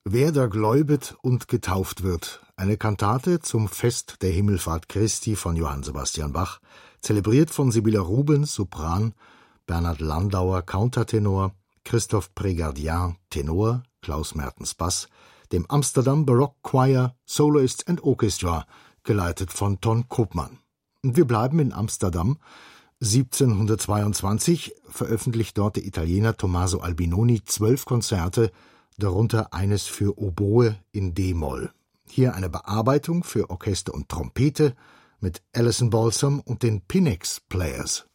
Wer da gläubet und getauft wird, eine Kantate zum Fest der Himmelfahrt Christi von Johann Sebastian Bach, zelebriert von Sibylla Rubens, Sopran, Bernhard Landauer, Countertenor, Christoph Prégardien, Tenor, Klaus Mertens, Bass, dem Amsterdam Baroque Choir, Soloists and Orchestra, geleitet von Ton Koopman. Und wir bleiben in Amsterdam. 1722 veröffentlicht dort der Italiener Tommaso Albinoni 12 Konzerte, darunter eines für Oboe in D-Moll. Hier eine Bearbeitung für Orchester und Trompete mit Alison Balsam und den Pinex Players.